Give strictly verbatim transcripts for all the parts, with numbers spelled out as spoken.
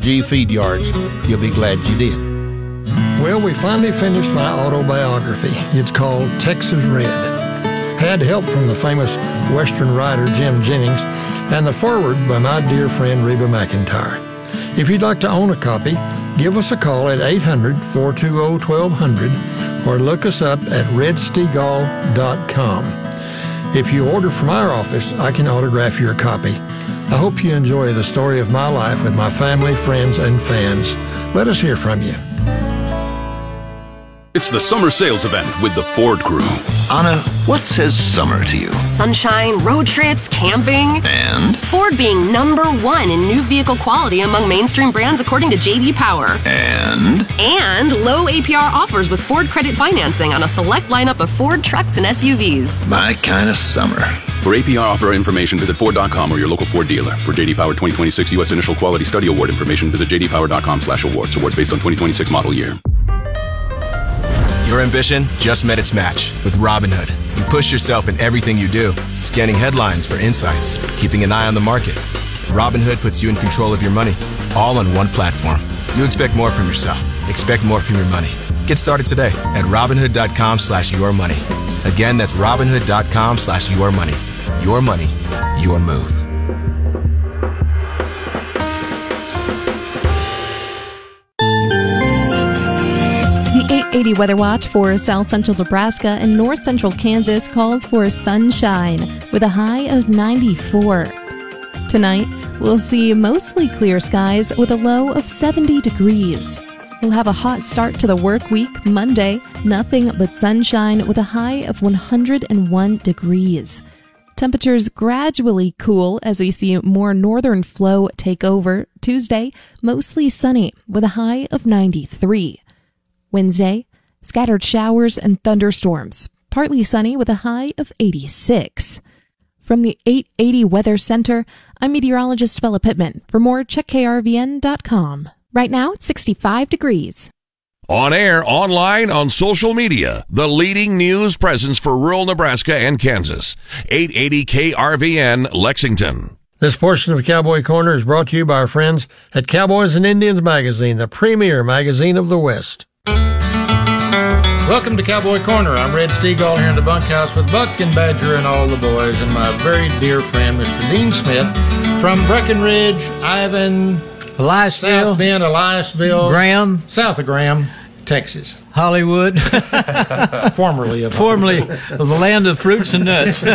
G Feed Yards. You'll be glad you did. Well, we finally finished my autobiography. It's called Texas Red. Had help from the famous Western writer Jim Jennings and the foreword by my dear friend Reba McEntire. If you'd like to own a copy, give us a call at eight hundred, four two zero, twelve hundred or look us up at red stegall dot com. If you order from our office, I can autograph your copy. I hope you enjoy the story of my life with my family, friends, and fans. Let us hear from you. It's the summer sales event with the Ford Crew. Anna, what says summer to you? Sunshine, road trips, camping. And? Ford being number one in new vehicle quality among mainstream brands according to J D Power. And? And low A P R offers with Ford Credit Financing on a select lineup of Ford trucks and S U Vs. My kind of summer. For A P R offer information, visit Ford dot com or your local Ford dealer. For J D Power twenty twenty-six U S Initial Quality Study Award information, visit j d power dot com slash awards. Awards based on twenty twenty-six model year. Your ambition just met its match with Robinhood. You push yourself in everything you do, scanning headlines for insights, keeping an eye on the market. Robinhood puts you in control of your money, all on one platform. You expect more from yourself. Expect more from your money. Get started today at robinhood dot com slash your money. Again, that's robinhood dot com slash your money. Your money, your move. The eight eighty Weather Watch for South Central Nebraska and North Central Kansas calls for sunshine with a high of ninety-four. Tonight, we'll see mostly clear skies with a low of seventy degrees. We'll have a hot start to the work week Monday, nothing but sunshine with a high of one hundred one degrees. Temperatures gradually cool as we see more northern flow take over. Tuesday, mostly sunny with a high of ninety-three. Wednesday, scattered showers and thunderstorms, partly sunny with a high of eighty-six. From the eight eighty Weather Center, I'm meteorologist Bella Pittman. For more, check K R V N dot com. Right now, it's sixty-five degrees. On air, online, on social media, the leading news presence for rural Nebraska and Kansas. eight eighty K R V N, Lexington. This portion of Cowboy Corner is brought to you by our friends at Cowboys and Indians Magazine, the premier magazine of the West. Welcome to Cowboy Corner. I'm Red Stegall here in the bunkhouse with Buck and Badger and all the boys and my very dear friend, Mister Dean Smith from Breckenridge, Ivan, Eliasville, South Bend, Eliasville, Graham, south of Graham, Texas. Hollywood. Formerly of Formerly of the land of fruits and nuts.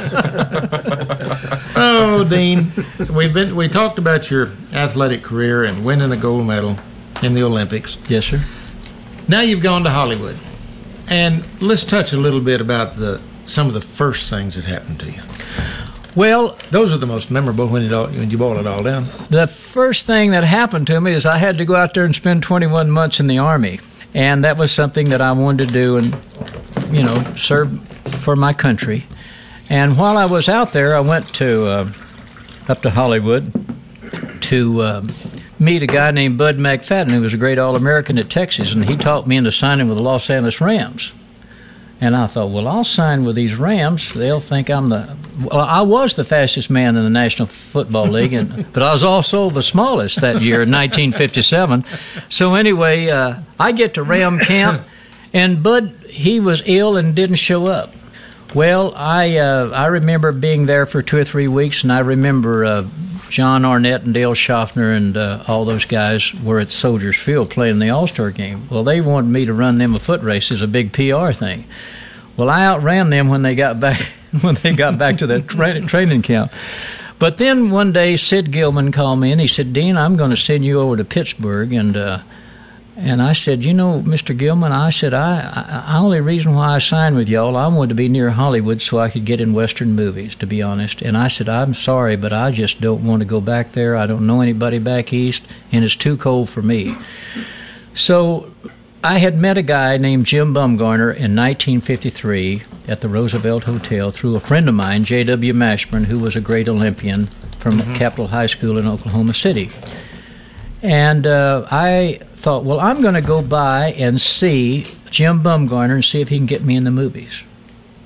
Oh, Dean, we've been we talked about your athletic career and winning a gold medal in the Olympics. Yes, sir. Now you've gone to Hollywood. And let's touch a little bit about the some of the first things that happened to you. Well, those are the most memorable when you, when you boil it all down. The first thing that happened to me is I had to go out there and spend twenty-one months in the Army. And that was something that I wanted to do and, you know, serve for my country. And while I was out there, I went to uh, up to Hollywood to uh, meet a guy named Bud McFadden, who was a great All-American at Texas, and he talked me into signing with the Los Angeles Rams. And I thought, well, I'll sign with these Rams. They'll think I'm the... Well, I was the fastest man in the National Football League, and, but I was also the smallest that year in nineteen fifty-seven. So anyway, uh, I get to Ram camp, and Bud, he was ill and didn't show up. Well, I uh, I remember being there for two or three weeks, and I remember uh, John Arnett and Dale Schaffner and uh, all those guys were at Soldiers Field playing the All-Star game. Well, they wanted me to run them a foot race as a big P R thing. Well, I outran them when they got back when they got back to that tra- training camp. But then one day, Sid Gilman called me and he said, "Dean, I'm going to send you over to Pittsburgh." And uh, and I said, "You know, Mister Gilman," I said, I, I only reason why I signed with y'all, I wanted to be near Hollywood so I could get in Western movies, to be honest. And I said, "I'm sorry, but I just don't want to go back there. I don't know anybody back east, and it's too cold for me." So I had met a guy named Jim Bumgarner in nineteen fifty-three at the Roosevelt Hotel through a friend of mine, J W Mashburn, who was a great Olympian from mm-hmm. Capitol High School in Oklahoma City. And uh, I thought, well, I'm going to go by and see Jim Bumgarner and see if he can get me in the movies.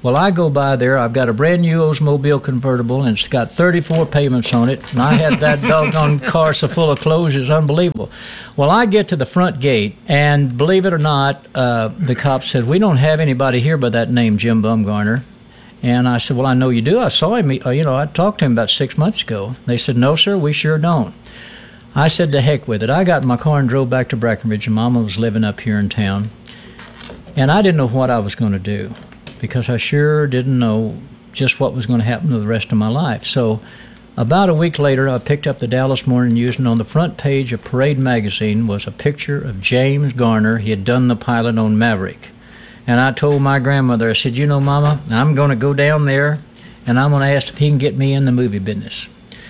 Well, I go by there. I've got a brand new Oldsmobile convertible, and it's got thirty-four payments on it. And I had that doggone car so full of clothes, it's unbelievable. Well, I get to the front gate, and believe it or not, uh, the cop said, "We don't have anybody here by that name, Jim Bumgarner." And I said, "Well, I know you do. I saw him. Uh, you know, I talked to him about six months ago." They said, "No, sir, we sure don't." I said, "To heck with it." I got in my car and drove back to Breckenridge, and Mama was living up here in town. And I didn't know what I was going to do, because I sure didn't know just what was going to happen to the rest of my life. So about a week later, I picked up the Dallas Morning News, and on the front page of Parade magazine was a picture of James Garner. He had done the pilot on Maverick. And I told my grandmother, I said, "You know, Mama, I'm going to go down there, and I'm going to ask if he can get me in the movie business,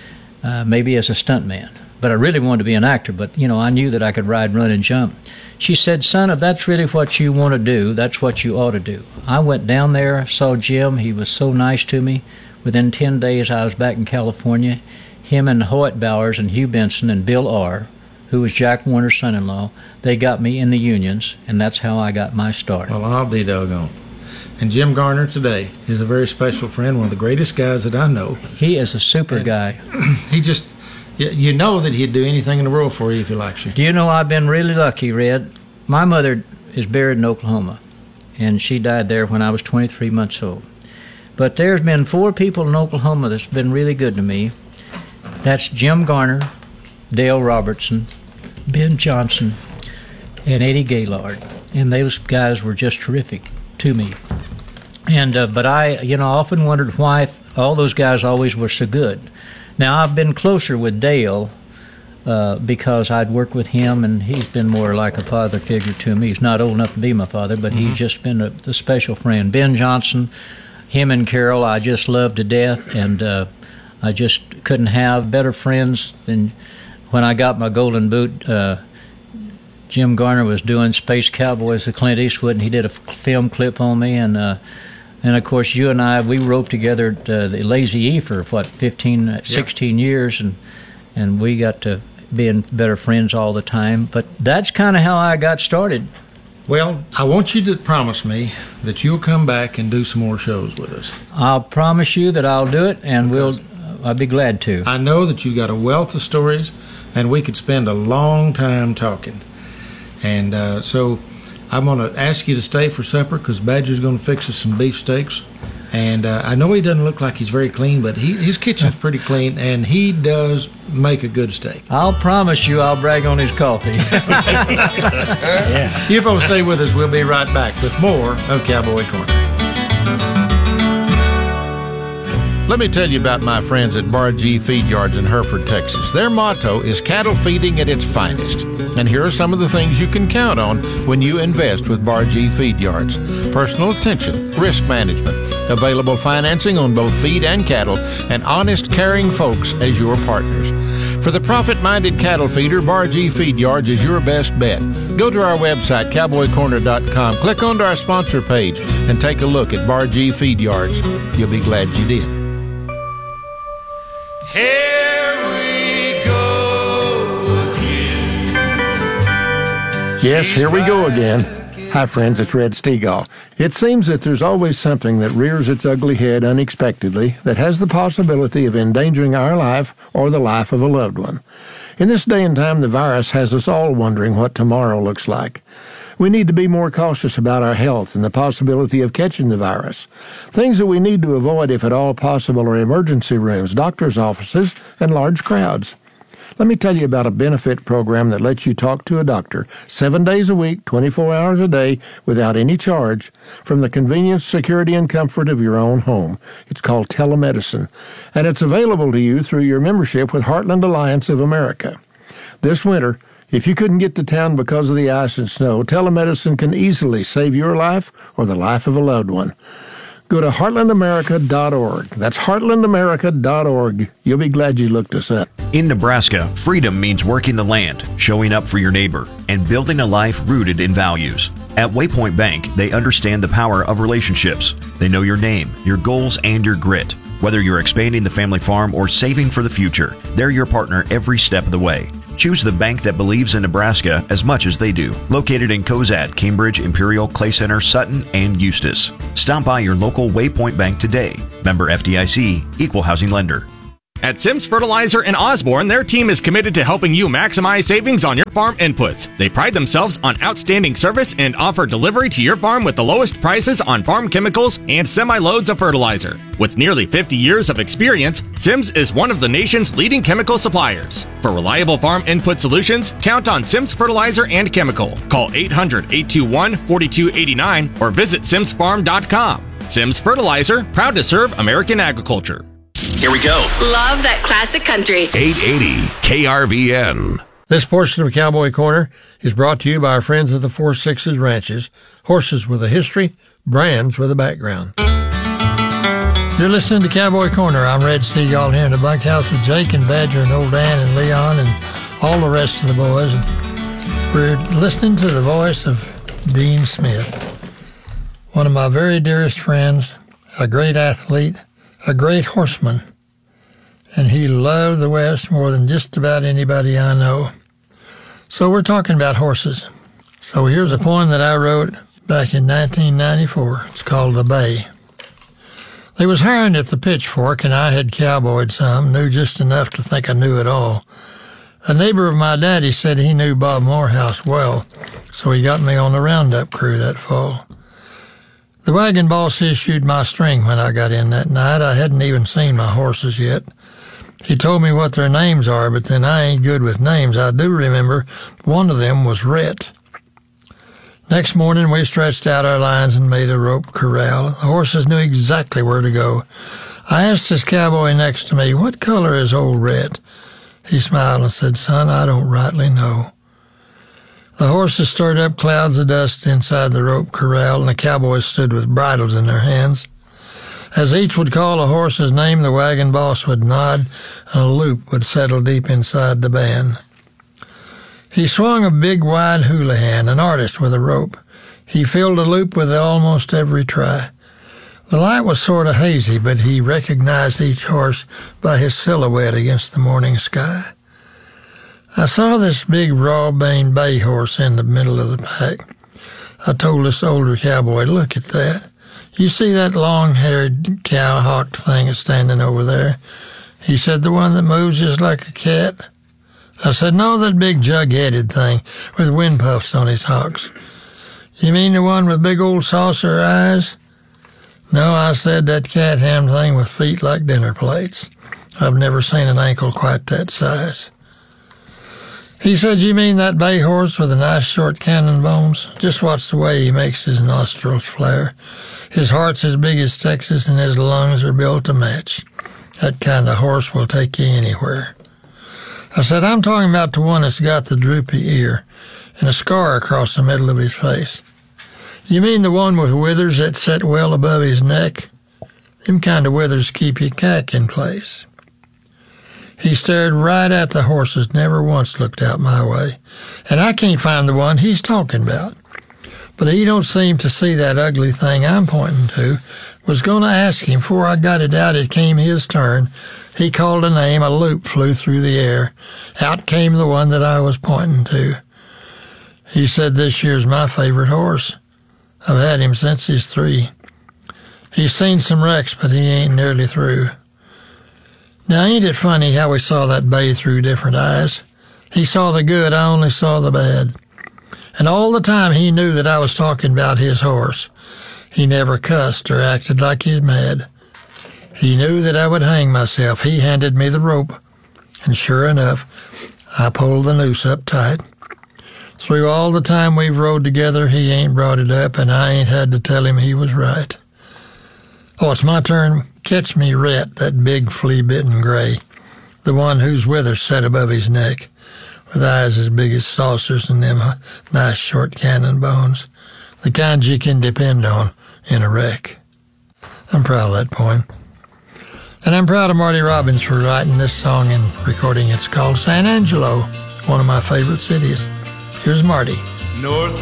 uh, maybe as a stuntman." But I really wanted to be an actor, but, you know, I knew that I could ride, run, and jump. She said, "Son, if that's really what you want to do, that's what you ought to do." I went down there, saw Jim. He was so nice to me. Within ten days, I was back in California. Him and Hoyt Bowers and Hugh Benson and Bill Arr, who was Jack Warner's son-in-law, they got me in the unions, and that's how I got my start. Well, I'll be doggone. And Jim Garner today is a very special friend, one of the greatest guys that I know. He is a super and guy. He just... You know that he'd do anything in the world for you if he likes you. Do you know, I've been really lucky, Red. My mother is buried in Oklahoma, and she died there when I was twenty-three months old. But there's been four people in Oklahoma that's been really good to me. That's Jim Garner, Dale Robertson, Ben Johnson, and Eddie Gaylord. And those guys were just terrific to me. And uh, But I, you know, often wondered why all those guys always were so good. Now, I've been closer with Dale uh, because I'd worked with him, and he's been more like a father figure to me. He's not old enough to be my father, but mm-hmm. he's just been a, a special friend. Ben Johnson, him and Carol, I just love to death, and uh, I just couldn't have better friends than when I got my Golden Boot. Uh, Jim Garner was doing Space Cowboys with Clint Eastwood, and he did a film clip on me, and uh, And, of course, you and I, we roped together at uh, the Lazy E for, what, fifteen, sixteen yeah. years, and and we got to being better friends all the time. But that's kind of how I got started. Well, I want you to promise me that you'll come back and do some more shows with us. I'll promise you that I'll do it, and we'll. Uh, I'll be glad to. I know that you got a wealth of stories, and we could spend a long time talking. And uh, so... I'm going to ask you to stay for supper because Badger's going to fix us some beef steaks. And uh, I know he doesn't look like he's very clean, but he, his kitchen's pretty clean, and he does make a good steak. I'll promise you I'll brag on his coffee. yeah. You folks stay with us. We'll be right back with more of Cowboy Corner. Let me tell you about my friends at Bar G Feed Yards in Hereford, Texas. Their motto is cattle feeding at its finest. And here are some of the things you can count on when you invest with Bar G Feed Yards. Personal attention, risk management, available financing on both feed and cattle, and honest, caring folks as your partners. For the profit-minded cattle feeder, Bar G Feed Yards is your best bet. Go to our website, cowboy corner dot com, click onto our sponsor page, and take a look at Bar G Feed Yards. You'll be glad you did. Here we go again. Yes, here we go again. Hi, friends, it's Red Stegall. It seems that there's always something that rears its ugly head unexpectedly that has the possibility of endangering our life or the life of a loved one. In this day and time, the virus has us all wondering what tomorrow looks like. We need to be more cautious about our health and the possibility of catching the virus. Things that we need to avoid, if at all possible, are emergency rooms, doctor's offices, and large crowds. Let me tell you about a benefit program that lets you talk to a doctor seven days a week, twenty-four hours a day, without any charge, from the convenience, security, and comfort of your own home. It's called telemedicine, and it's available to you through your membership with Heartland Alliance of America. This winter, if you couldn't get to town because of the ice and snow, telemedicine can easily save your life or the life of a loved one. Go to heartland america dot org. That's heartland america dot org. You'll be glad you looked us up. In Nebraska, freedom means working the land, showing up for your neighbor, and building a life rooted in values. At Waypoint Bank, they understand the power of relationships. They know your name, your goals, and your grit. Whether you're expanding the family farm or saving for the future, they're your partner every step of the way. Choose the bank that believes in Nebraska as much as they do. Located in Cozad, Cambridge, Imperial, Clay Center, Sutton, and Eustis. Stop by your local Waypoint Bank today. Member F D I C, Equal Housing Lender. At Sims Fertilizer in Osborne, their team is committed to helping you maximize savings on your farm inputs. They pride themselves on outstanding service and offer delivery to your farm with the lowest prices on farm chemicals and semi-loads of fertilizer. With nearly fifty years of experience, Sims is one of the nation's leading chemical suppliers. For reliable farm input solutions, count on Sims Fertilizer and Chemical. Call eight hundred, eight two one, four two eight nine or visit sims farm dot com. Sims Fertilizer, proud to serve American agriculture. Here we go. Love that classic country. eight eighty K R V N. This portion of Cowboy Corner is brought to you by our friends at the Four Sixes Ranches. Horses with a history, brands with a background. You're listening to Cowboy Corner. I'm Red Steagall here in the bunkhouse with Jake and Badger and Old Dan and Leon and all the rest of the boys. And we're listening to the voice of Dean Smith, one of my very dearest friends, a great athlete, a great horseman, and he loved the West more than just about anybody I know. So we're talking about horses. So here's a poem that I wrote back in nineteen ninety-four. It's called The Bay. They was hiring at the Pitchfork, and I had cowboyed some, knew just enough to think I knew it all. A neighbor of my daddy said he knew Bob Morehouse well, so he got me on the roundup crew that fall. The wagon boss issued my string when I got in that night. I hadn't even seen my horses yet. He told me what their names are, but then I ain't good with names. I do remember one of them was Rhett. Next morning, we stretched out our lines and made a rope corral. The horses knew exactly where to go. I asked this cowboy next to me, "What color is old Rhett?" He smiled and said, "Son, I don't rightly know." The horses stirred up clouds of dust inside the rope corral, and the cowboys stood with bridles in their hands. As each would call a horse's name, the wagon boss would nod, and a loop would settle deep inside the band. He swung a big, wide houlihan, an artist with a rope. He filled a loop with almost every try. The light was sort of hazy, but he recognized each horse by his silhouette against the morning sky. I saw this big, raw-boned bay horse in the middle of the pack. I told this older cowboy, "Look at that. You see that long-haired, cow-hawked thing standing over there?" He said, "The one that moves just like a cat?" I said, "No, that big jug-headed thing with wind puffs on his hocks." "You mean the one with big old saucer eyes?" "No," I said, "that cat-ham thing with feet like dinner plates. I've never seen an ankle quite that size." He said, "You mean that bay horse with the nice short cannon bones? Just watch the way he makes his nostrils flare. His heart's as big as Texas, and his lungs are built to match. That kind of horse will take you anywhere." I said, "I'm talking about the one that's got the droopy ear and a scar across the middle of his face." "You mean the one with withers that set well above his neck? Them kind of withers keep your cack in place." He stared right at the horses, never once looked out my way. And I can't find the one he's talking about. But he don't seem to see that ugly thing I'm pointing to. Was going to ask him. Before I got it out, it came his turn. He called a name. A loop flew through the air. Out came the one that I was pointing to. He said, "This year's my favorite horse. I've had him since he's three. He's seen some wrecks, but he ain't nearly through." Now, ain't it funny how we saw that bay through different eyes? He saw the good, I only saw the bad. And all the time he knew that I was talking about his horse. He never cussed or acted like he's mad. He knew that I would hang myself. He handed me the rope, and sure enough, I pulled the noose up tight. Through all the time we've rode together, he ain't brought it up, and I ain't had to tell him he was right. Oh, it's my turn. Catch me Rhett, that big flea-bitten gray, the one whose withers set above his neck, with eyes as big as saucers and them nice short cannon bones, the kind you can depend on in a wreck. I'm proud of that poem. And I'm proud of Marty Robbins for writing this song and recording it. It's called San Angelo, one of my favorite cities. Here's Marty. North